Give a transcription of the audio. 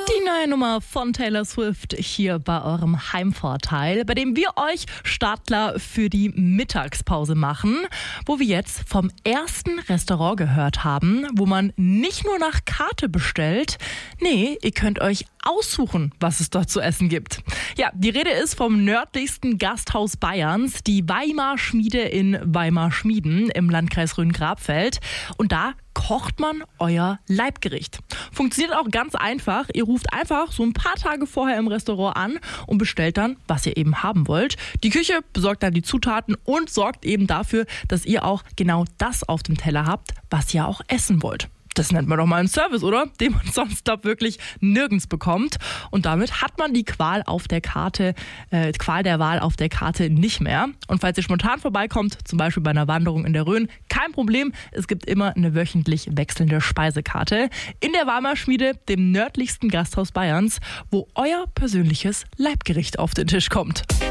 Die neue Nummer von Taylor Swift hier bei eurem Heimvorteil, bei dem wir euch Startler für die Mittagspause machen, wo wir jetzt vom ersten Restaurant gehört haben, wo man nicht nur nach Karte bestellt, nee, ihr könnt euch aussuchen, was es dort zu essen gibt. Ja, die Rede ist vom nördlichsten Gasthaus Bayerns, die Weimar Schmiede in Weimar-Schmieden im Landkreis Rhön-Grabfeld. Und da kocht man euer Leibgericht. Funktioniert auch ganz einfach. Ihr ruft einfach so ein paar Tage vorher im Restaurant an und bestellt dann, was ihr eben haben wollt. Die Küche besorgt dann die Zutaten und sorgt eben dafür, dass ihr auch genau das auf dem Teller habt, was ihr auch essen wollt. Das nennt man doch mal einen Service, oder? Den man sonst da wirklich nirgends bekommt. Und damit hat man die Qual der Wahl auf der Karte nicht mehr. Und falls ihr spontan vorbeikommt, zum Beispiel bei einer Wanderung in der Rhön, kein Problem. Es gibt immer eine wöchentlich wechselnde Speisekarte in der Weimar Schmiede, dem nördlichsten Gasthaus Bayerns, wo euer persönliches Leibgericht auf den Tisch kommt.